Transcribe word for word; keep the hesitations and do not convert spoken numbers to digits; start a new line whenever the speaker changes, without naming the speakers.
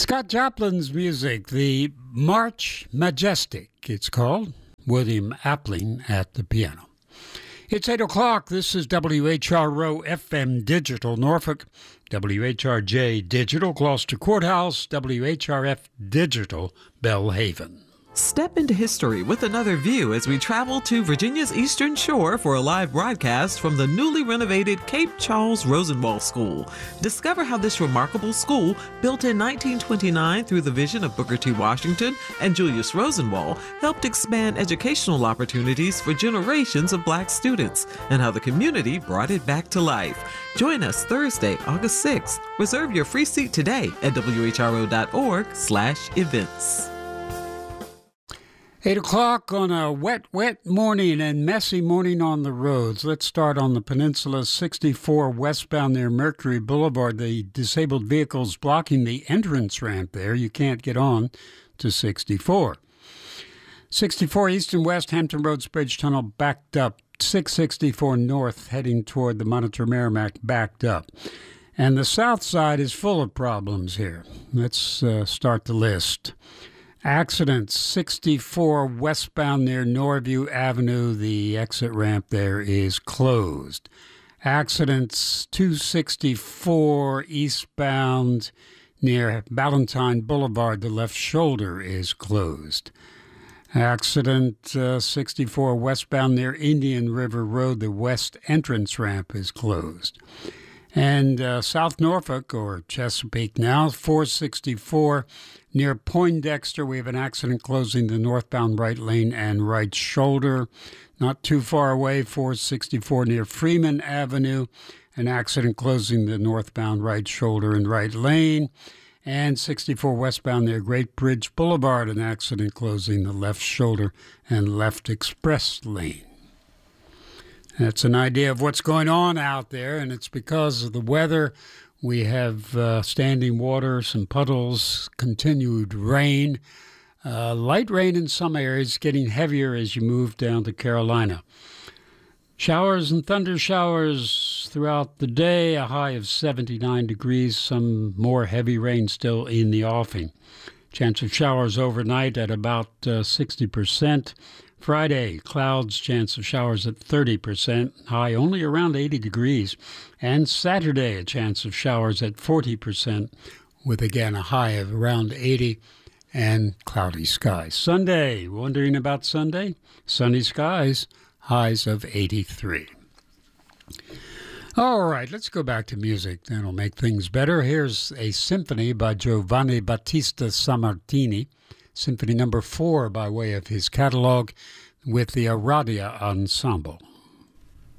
Scott Joplin's music, the March Majestic, it's called. William Appling at the piano. It's eight o'clock. This is W H R O F M Digital Norfolk, W H R J Digital Gloucester Courthouse, W H R F Digital Bellhaven.
Step into history with another view as we travel to Virginia's Eastern Shore for a live broadcast from the newly renovated Cape Charles Rosenwald School. Discover how this remarkable school, built in nineteen twenty-nine through the vision of Booker T. Washington and Julius Rosenwald, helped expand educational opportunities for generations of Black students, and how the community brought it back to life. Join us Thursday, August sixth. Reserve your free seat today at W H R O dot org slash events.
Eight o'clock on a wet, wet morning and messy morning on the roads. Let's start on the peninsula, sixty-four westbound near Mercury Boulevard. The disabled vehicles blocking the entrance ramp there. You can't get on to sixty-four. sixty-four east and west, Hampton Roads Bridge Tunnel backed up. six sixty-four north heading toward the Monitor Merrimack backed up. And the south side is full of problems here. Let's uh, start the list. Accidents, sixty-four westbound near Norview Avenue. The exit ramp there is closed. Accidents, two sixty-four eastbound near Ballantyne Boulevard. The left shoulder is closed. Accident, uh, sixty-four westbound near Indian River Road. The west entrance ramp is closed. And uh, South Norfolk, or Chesapeake now, four sixty-four near Poindexter. We have an accident closing the northbound right lane and right shoulder. Not too far away, four sixty-four near Freeman Avenue. An accident closing the northbound right shoulder and right lane. And sixty-four westbound near Great Bridge Boulevard. An accident closing the left shoulder and left express lane. That's an idea of what's going on out there, and it's because of the weather. We have uh, standing water, some puddles, continued rain, uh, light rain in some areas, getting heavier as you move down to Carolina. Showers and thunder showers throughout the day, a high of seventy-nine degrees, some more heavy rain still in the offing. Chance of showers overnight at about uh, sixty percent. Friday, clouds, chance of showers at thirty percent, high only around eighty degrees. And Saturday, a chance of showers at forty percent, with again a high of around eighty and cloudy skies. Sunday, wondering about Sunday? Sunny skies, highs of eighty-three. All right, let's go back to music. That'll make things better. Here's a symphony by Giovanni Battista Sammartini. Symphony number four by way of his catalog with the Aradia Ensemble.